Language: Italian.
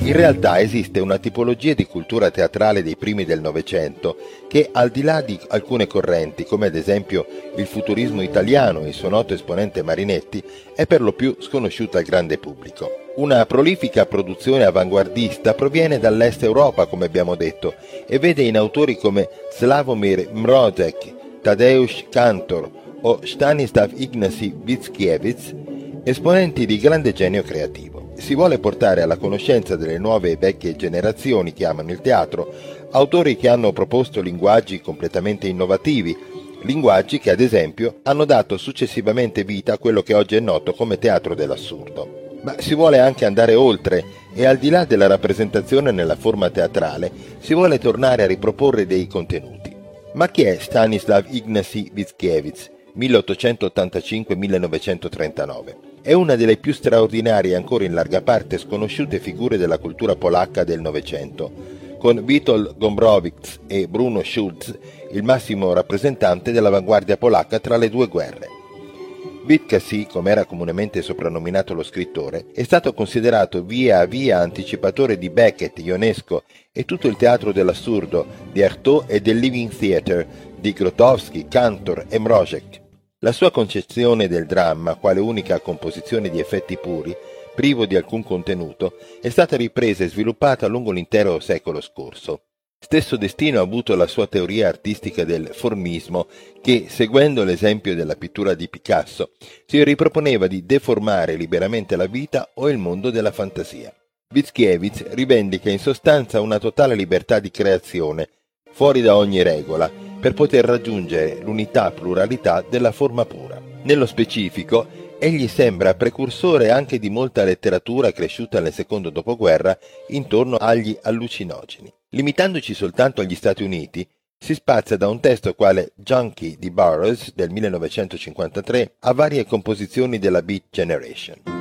In realtà esiste una tipologia di cultura teatrale dei primi del Novecento che, al di là di alcune correnti, come ad esempio il futurismo italiano e il suo noto esponente Marinetti, è per lo più sconosciuta al grande pubblico. Una prolifica produzione avanguardista proviene dall'Est Europa, come abbiamo detto, e vede in autori come Sławomir Mrożek, Tadeusz Kantor o Stanisław Ignacy Wickiewicz esponenti di grande genio creativo. Si vuole portare alla conoscenza delle nuove e vecchie generazioni che amano il teatro autori che hanno proposto linguaggi completamente innovativi, linguaggi che ad esempio hanno dato successivamente vita a quello che oggi è noto come teatro dell'assurdo. Ma si vuole anche andare oltre e al di là della rappresentazione nella forma teatrale si vuole tornare a riproporre dei contenuti. Ma chi è Stanisław Ignacy Wickiewicz, 1885-1939? È una delle più straordinarie e ancora in larga parte sconosciute figure della cultura polacca del Novecento, con Witold Gombrowicz e Bruno Schulz il massimo rappresentante dell'avanguardia polacca tra le due guerre. Witkacy, come era comunemente soprannominato lo scrittore, è stato considerato via via anticipatore di Beckett, Ionesco e tutto il teatro dell'assurdo di Artaud e del Living Theatre di Grotowski, Kantor e Mrożek. La sua concezione del dramma, quale unica composizione di effetti puri, privo di alcun contenuto, è stata ripresa e sviluppata lungo l'intero secolo scorso. Stesso destino ha avuto la sua teoria artistica del formismo che, seguendo l'esempio della pittura di Picasso, si riproponeva di deformare liberamente la vita o il mondo della fantasia. Wickiewicz rivendica in sostanza una totale libertà di creazione, fuori da ogni regola, per poter raggiungere l'unità-pluralità della forma pura. Nello specifico, egli sembra precursore anche di molta letteratura cresciuta nel secondo dopoguerra intorno agli allucinogeni. Limitandoci soltanto agli Stati Uniti, si spazia da un testo quale Junkie di Burroughs del 1953 a varie composizioni della Beat Generation.